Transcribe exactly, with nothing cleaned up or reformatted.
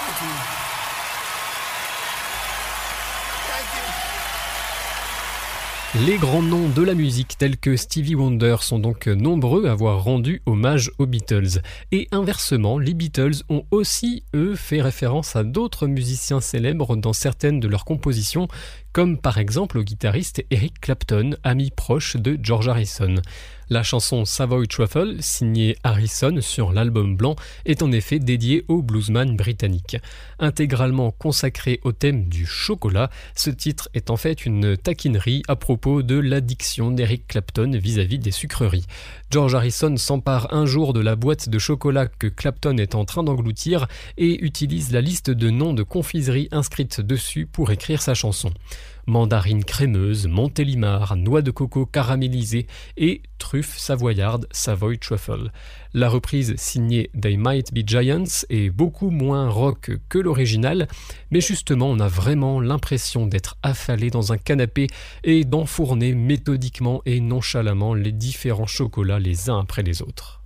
Les grands noms de la musique tels que Stevie Wonder sont donc nombreux à avoir rendu hommage aux Beatles. Et inversement, les Beatles ont aussi, eux, fait référence à d'autres musiciens célèbres dans certaines de leurs compositions, comme par exemple au guitariste Eric Clapton, ami proche de George Harrison. La chanson Savoy Truffle, signée Harrison sur l'album blanc, est en effet dédiée au bluesman britannique. Intégralement consacré au thème du chocolat, ce titre est en fait une taquinerie à propos de l'addiction d'Eric Clapton vis-à-vis des sucreries. George Harrison s'empare un jour de la boîte de chocolat que Clapton est en train d'engloutir et utilise la liste de noms de confiseries inscrites dessus pour écrire sa chanson. Mandarine crémeuse, Montélimar, noix de coco caramélisée et truffe savoyarde Savoy Truffle. La reprise signée They Might Be Giants est beaucoup moins rock que l'original, mais justement on a vraiment l'impression d'être affalé dans un canapé et d'enfourner méthodiquement et nonchalamment les différents chocolats les uns après les autres.